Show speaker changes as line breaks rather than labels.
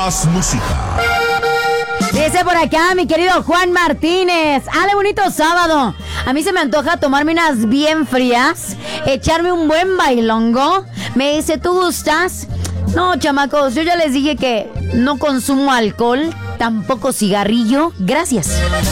Más música.
Dice por acá mi querido Juan Martínez. ¡Ale, bonito sábado! A mí se me antoja tomarme unas bien frías, echarme un buen bailongo. Me dice, ¿tú gustas? No, chamacos, yo ya les dije que no consumo alcohol, tampoco cigarrillo. Gracias.